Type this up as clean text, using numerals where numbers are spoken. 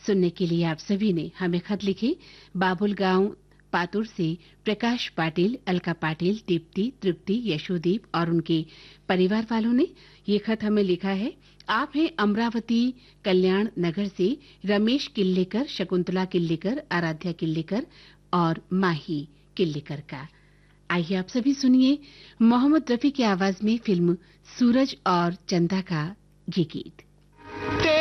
सुनने के लिए आप सभी ने हमें खत लिखे। बाबुल गांव पातुर से प्रकाश पाटिल, अलका पाटिल, दीप्ति, तृप्ति, यशोदीप और उनके परिवार वालों ने ये खत हमें लिखा है। आप हैं अमरावती कल्याण नगर से रमेश किल्लेकर, शकुंतला किल्लेकर, आराध्या किल्लेकर और माही किल्लेकर का। आइए आप सभी सुनिए मोहम्मद रफी की आवाज में फिल्म सूरज और चंदा का ये गीत।